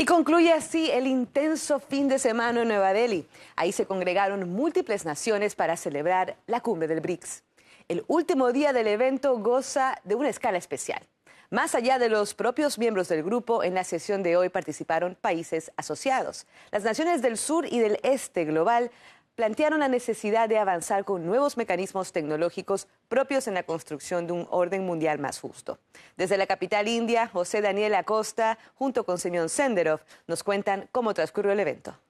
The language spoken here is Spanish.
concluye así el intenso fin de semana en Nueva Delhi. Ahí se congregaron múltiples naciones para celebrar la cumbre del BRICS. El último día del evento goza de una escala especial. Más allá de los propios miembros del grupo, en la sesión de hoy participaron países asociados. Las naciones del sur y del este global plantearon la necesidad de avanzar con nuevos mecanismos tecnológicos propios en la construcción de un orden mundial más justo. Desde la capital india, José Daniel Acosta, junto con Semyon Senderov, nos cuentan cómo transcurrió el evento.